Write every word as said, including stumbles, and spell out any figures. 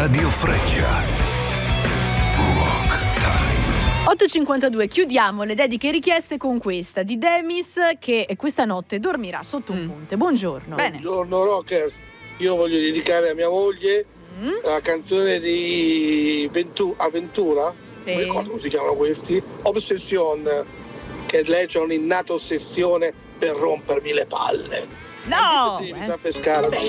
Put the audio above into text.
Radio Freccia. Rock Time. otto e cinquantadue, chiudiamo le dediche richieste con questa di Demis, che questa notte dormirà sotto un ponte. Buongiorno. Bene. Buongiorno Rockers, io voglio dedicare a mia moglie mm. la canzone di Ventu- Avventura, sì. Non ricordo come si chiamano questi, Obsession, che lei c'ha un'innata ossessione per rompermi le palle. No! Mi sa pescare.